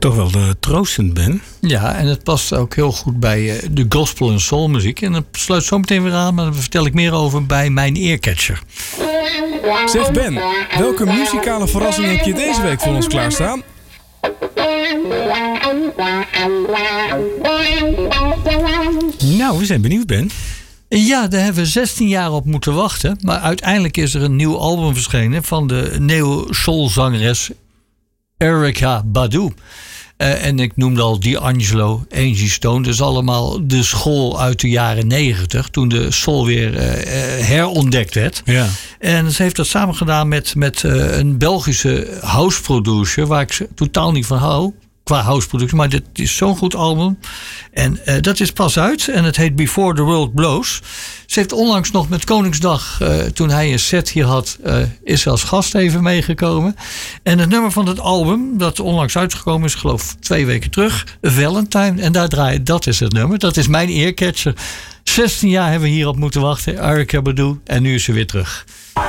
toch wel troostend, Ben. Ja, en het past ook heel goed bij de gospel- en soulmuziek. En dat sluit zo meteen weer aan, maar daar vertel ik meer over bij mijn earcatcher. Zeg Ben, welke muzikale verrassing heb je deze week voor ons klaarstaan? Nou, we zijn benieuwd, Ben. Ja, daar hebben we 16 jaar op moeten wachten. Maar uiteindelijk is er een nieuw album verschenen van de neo-soul-zangeres Erykah Badu. En ik noemde al D'Angelo, Angie Stone. Dus allemaal de school uit de jaren 90. Toen de soul weer herontdekt werd. Ja. En ze heeft dat samen gedaan met een Belgische house producer. Waar ik totaal niet van hou. Qua house productie. Maar dit is zo'n goed album. En dat is pas uit. En het heet Before the World Blows. Ze heeft onlangs nog met Koningsdag, toen hij een set hier had, is ze als gast even meegekomen. En het nummer van het album, dat onlangs uitgekomen is, geloof ik 2 weken terug, Valentine. En daar draait, dat is het nummer. Dat is mijn earcatcher. 16 jaar hebben we hierop moeten wachten. Erykah Badu. En nu is ze weer terug.